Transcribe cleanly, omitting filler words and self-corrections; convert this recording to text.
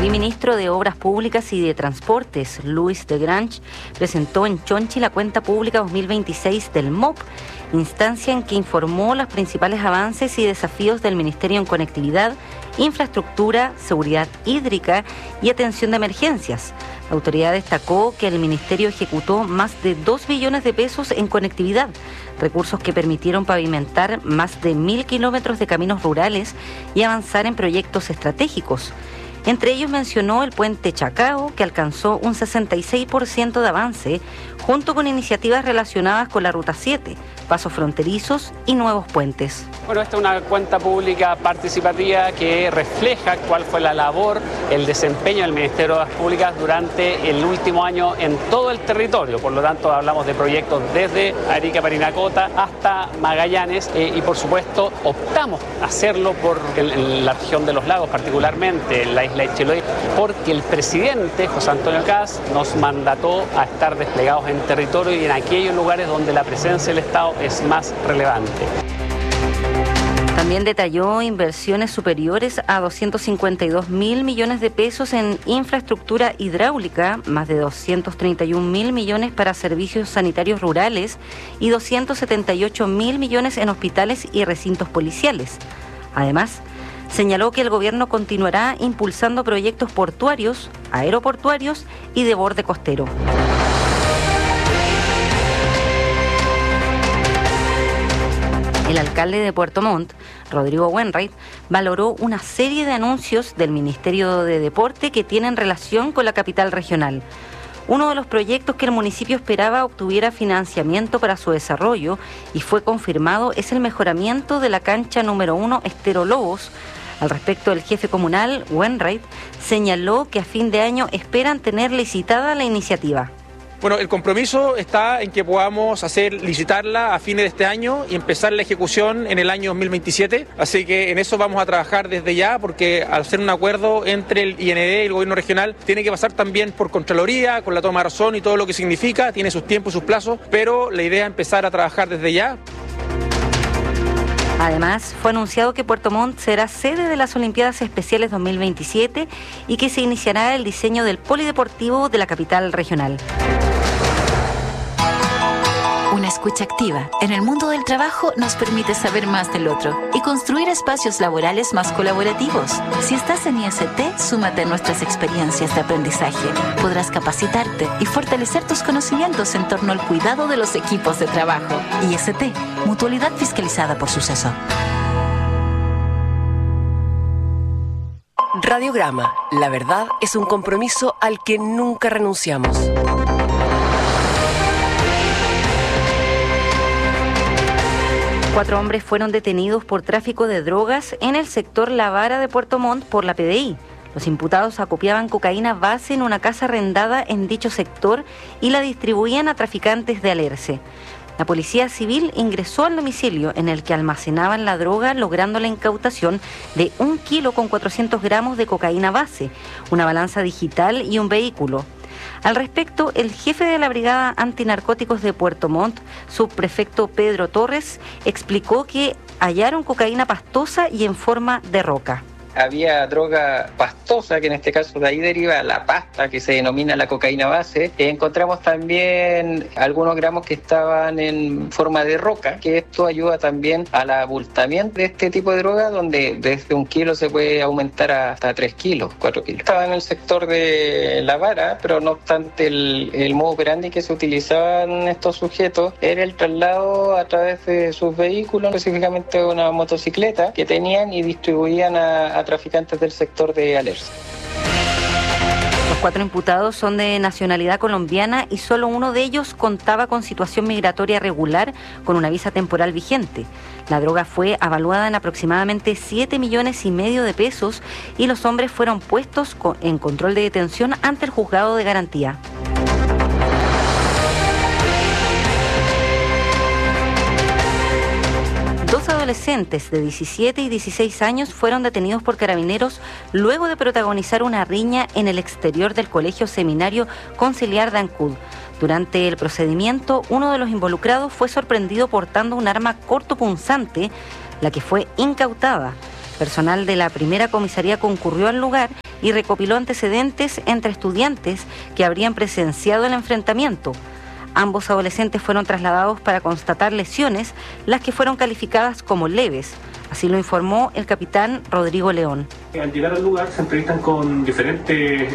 viceministro de Obras Públicas y de Transportes, Luis de Grange, presentó en Chonchi la cuenta pública 2026 del MOP, instancia en que informó los principales avances y desafíos del Ministerio en conectividad, infraestructura, seguridad hídrica y atención de emergencias. La autoridad destacó que el Ministerio ejecutó más de 2 billones de pesos en conectividad, recursos que permitieron pavimentar más de 1.000 kilómetros de caminos rurales y avanzar en proyectos estratégicos. Entre ellos mencionó el puente Chacao, que alcanzó un 66% de avance, junto con iniciativas relacionadas con la Ruta 7, pasos fronterizos y nuevos puentes. Bueno, esta es una cuenta pública participativa que refleja cuál fue la labor, el desempeño del Ministerio de Obras Públicas durante el último año en todo el territorio. Por lo tanto, hablamos de proyectos desde Arica, Parinacota hasta Magallanes y por supuesto optamos a hacerlo por la región de los lagos, particularmente en la isla de Chiloé, porque el presidente José Antonio Kast nos mandató a estar desplegados en territorio y en aquellos lugares donde la presencia del Estado es más relevante. También detalló inversiones superiores a 252.000 millones de pesos en infraestructura hidráulica, más de 231.000 millones para servicios sanitarios rurales y 278.000 millones en hospitales y recintos policiales. Además, señaló que el gobierno continuará impulsando proyectos portuarios, aeroportuarios y de borde costero. El alcalde de Puerto Montt, Rodrigo Wainwright, valoró una serie de anuncios del Ministerio de Deporte que tienen relación con la capital regional. Uno de los proyectos que el municipio esperaba obtuviera financiamiento para su desarrollo y fue confirmado es el mejoramiento de la cancha número 1 Estero Lobos. Al respecto, el jefe comunal, Wainwright, señaló que a fin de año esperan tener licitada la iniciativa. Bueno, el compromiso está en que podamos licitarla a fines de este año y empezar la ejecución en el año 2027. Así que en eso vamos a trabajar desde ya, porque al hacer un acuerdo entre el IND y el gobierno regional, tiene que pasar también por Contraloría, con la toma de razón y todo lo que significa, tiene sus tiempos y sus plazos, pero la idea es empezar a trabajar desde ya. Además, fue anunciado que Puerto Montt será sede de las Olimpiadas Especiales 2027 y que se iniciará el diseño del polideportivo de la capital regional. Una escucha activa en el mundo del trabajo nos permite saber más del otro y construir espacios laborales más colaborativos. Si estás en IST, súmate a nuestras experiencias de aprendizaje. Podrás capacitarte y fortalecer tus conocimientos en torno al cuidado de los equipos de trabajo. IST, Mutualidad Fiscalizada por Suceso. Radiograma. La verdad es un compromiso al que nunca renunciamos. Cuatro hombres fueron detenidos por tráfico de drogas en el sector La Vara de Puerto Montt por la PDI. Los imputados acopiaban cocaína base en una casa arrendada en dicho sector y la distribuían a traficantes de Alerce. La policía civil ingresó al domicilio en el que almacenaban la droga, logrando la incautación de 1 kilo con 400 gramos de cocaína base, una balanza digital y un vehículo. Al respecto, el jefe de la Brigada Antinarcóticos de Puerto Montt, subprefecto Pedro Torres, explicó que hallaron cocaína pastosa y en forma de roca. Había droga pastosa, que en este caso de ahí deriva la pasta, que se denomina la cocaína base. Encontramos también algunos gramos que estaban en forma de roca, que esto ayuda también al abultamiento de este tipo de droga, donde desde 1 kilo se puede aumentar hasta 3 kilos, 4 kilos. Estaba en el sector de La Vara, pero no obstante el modo operandi que se utilizaban estos sujetos era el traslado a través de sus vehículos, específicamente una motocicleta que tenían y distribuían a traficantes del sector de Alerce. Los 4 imputados son de nacionalidad colombiana y solo uno de ellos contaba con situación migratoria regular con una visa temporal vigente. La droga fue avaluada en aproximadamente 7,5 millones de pesos y los hombres fueron puestos en control de detención ante el juzgado de garantía. Dos adolescentes de 17 y 16 años fueron detenidos por carabineros luego de protagonizar una riña en el exterior del Colegio Seminario Conciliar de Ancud. Durante el procedimiento, uno de los involucrados fue sorprendido portando un arma cortopunzante, la que fue incautada. Personal de la primera comisaría concurrió al lugar y recopiló antecedentes entre estudiantes que habrían presenciado el enfrentamiento. Ambos adolescentes fueron trasladados para constatar lesiones, las que fueron calificadas como leves. Así lo informó el capitán Rodrigo León. Al llegar al lugar se entrevistan con diferentes